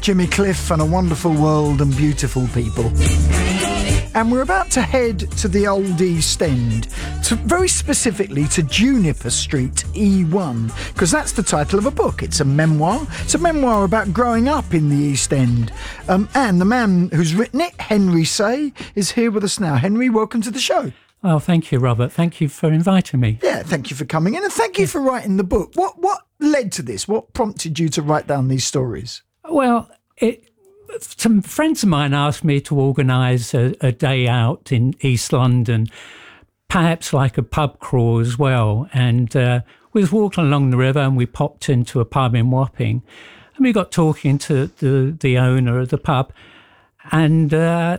Jimmy Cliff and A Wonderful World and Beautiful People. And we're about to head to the Old East End, very specifically to Juniper Street, E1, because that's the title of a book. It's a memoir. It's a memoir about growing up in the East End. And the man who's written it, Henry Say, is here with us now. Henry, welcome to the show. Oh, thank you, Robert. Thank you for inviting me. Yeah, thank you for coming in, and thank you for writing the book. What led to this? What prompted you to write down these stories? Well, some friends of mine asked me to organise a day out in East London, perhaps like a pub crawl as well. And we was walking along the river and we popped into a pub in Wapping. And we got talking to the owner of the pub. And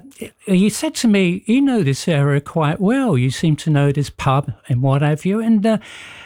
he said to me, "You know this area quite well. You seem to know this pub and what have you." And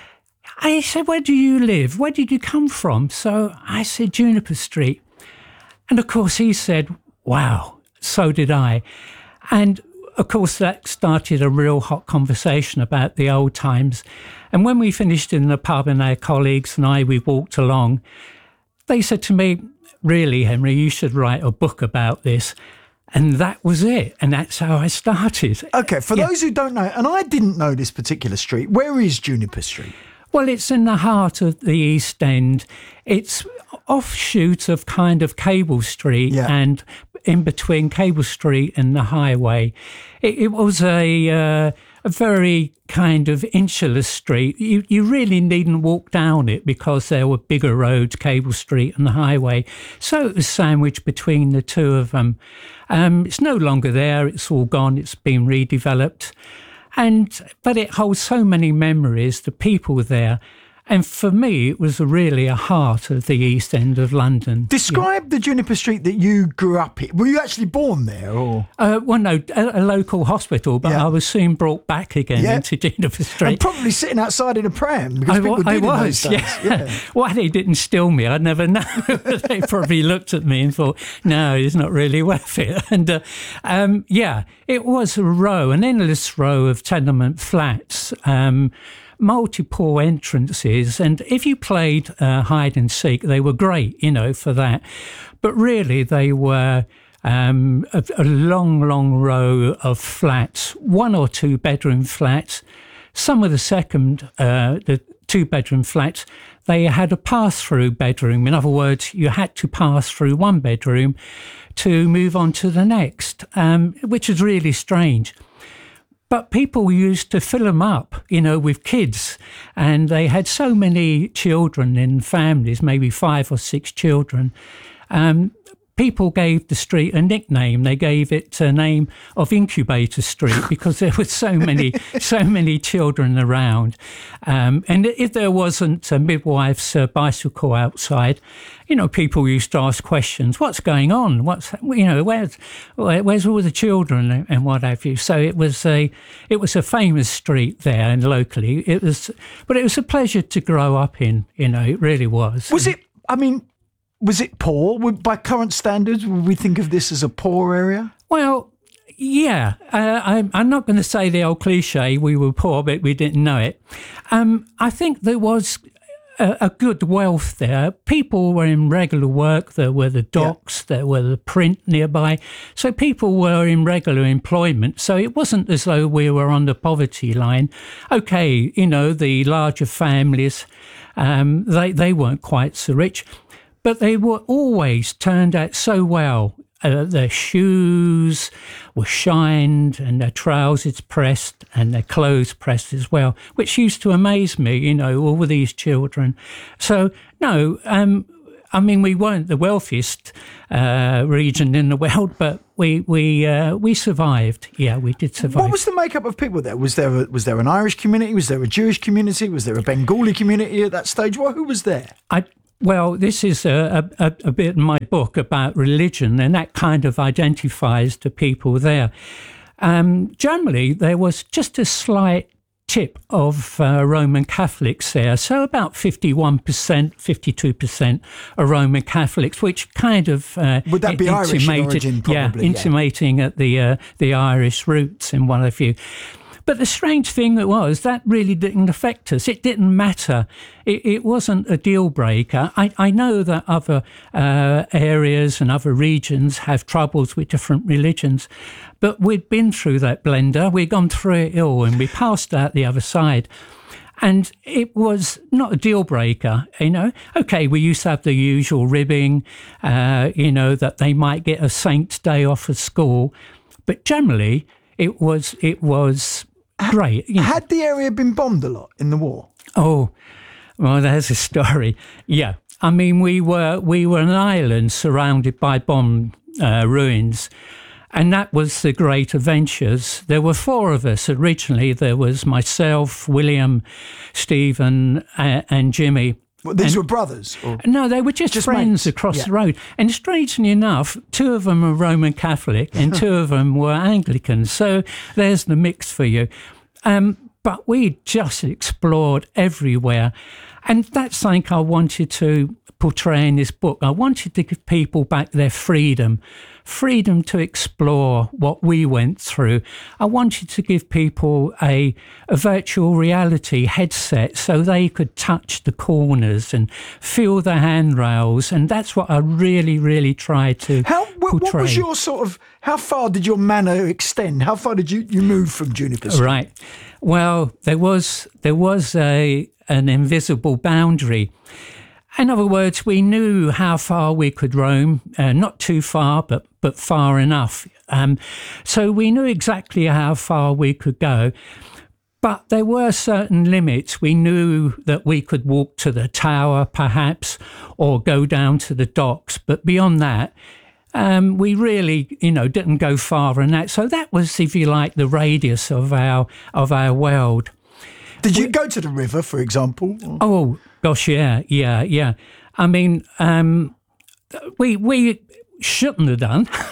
I said, "Where do you live? Where did you come from?" So I said, "Juniper Street." And of course he said, "Wow, so did I." And of course that started a real hot conversation about the old times. And when we finished in the pub and our colleagues and we walked along, they said to me, "Really, Henry, you should write a book about this." And that was it. And that's how I started. Okay, for those who don't know, and I didn't know this particular street, where is Juniper Street? Well, it's in the heart of the East End. It's offshoot of kind of Cable Street and in between Cable Street and the highway. It was a very kind of insular street. You really needn't walk down it because there were bigger roads, Cable Street and the highway. So it was sandwiched between the two of them. It's no longer there. It's all gone. It's been redeveloped. But it holds so many memories, the people there. And for me, it was really a heart of the East End of London. Describe the Juniper Street that you grew up in. Were you actually born there? Or? Well, no, a local hospital, but I was soon brought back again into Juniper Street. And probably sitting outside in a pram, because people did in those days. Yeah. Why they didn't steal me, I'd never know. They probably looked at me and thought, no, it's not really worth it. And it was an endless row of tenement flats, multiple entrances, and if you played hide and seek, they were great, for that. But really, they were a long row of flats, 1 or 2 bedroom flats. Some of the 2 bedroom flats, they had a pass-through bedroom. In other words, you had to pass through one bedroom to move on to the next, which is really strange. But people used to fill them up, with kids. And they had so many children in families, maybe 5 or 6 children. People gave the street a nickname. They gave it a name of Incubator Street because there were so many children around. And if there wasn't a midwife's bicycle outside, people used to ask questions. What's going on? Where's all the children and what have you? So it was a famous street there and locally. But it was a pleasure to grow up in. It really was. Was it poor? By current standards, would we think of this as a poor area? Well, yeah. I'm not going to say the old cliche, we were poor, but we didn't know it. I think there was a good wealth there. People were in regular work. There were the docks, there were the print nearby. So people were in regular employment. So it wasn't as though we were on the poverty line. Okay, the larger families, they weren't quite so rich. But they were always turned out so well. Their shoes were shined and their trousers pressed and their clothes pressed as well, which used to amaze me, all of these children. So, no, we weren't the wealthiest region in the world, but we survived. Yeah, we did survive. What was the makeup of people there? Was there an Irish community? Was there a Jewish community? Was there a Bengali community at that stage? Who was there? Well, this is a bit in my book about religion, and that kind of identifies the people there. Generally, there was just a slight tip of Roman Catholics there, so about 51%, 52% are Roman Catholics, which kind of would that be Irish in origin? Probably, intimating at the Irish roots and what have you. But the strange thing was that really didn't affect us. It didn't matter. It wasn't a deal breaker. I know that other areas and other regions have troubles with different religions, but we'd been through that blender. We'd gone through it all and we passed out the other side. And it was not a deal breaker, OK, we used to have the usual ribbing, that they might get a saint's day off of school. But generally, it was great. Had the area been bombed a lot in the war? Oh, well, there's a story. Yeah. I mean, we were an island surrounded by bomb ruins. And that was the great adventures. There were 4 of us originally. There was myself, William, Stephen, and Jimmy. Well, these were brothers? Or? No, they were just friends mates. Across the road. And strangely enough, 2 of them were Roman Catholic and 2 of them were Anglican. So there's the mix for you. But we just explored everywhere. And that's something I wanted to portray in this book. I wanted to give people back their freedom to explore what we went through. I wanted to give people a virtual reality headset so they could touch the corners and feel the handrails. And that's what I really, really tried to portray. What was your how far did your manor extend? How far did you move from Juniper Street? Right. Well, there was an invisible boundary. In other words, we knew how far we could roam, not too far, but far enough. So we knew exactly how far we could go. But there were certain limits. We knew that we could walk to the tower, perhaps, or go down to the docks. But beyond that, we really, didn't go far than that. So that was, if you like, the radius of our world. Did you go to the river, for example? Oh, gosh, yeah. I mean, we shouldn't have done.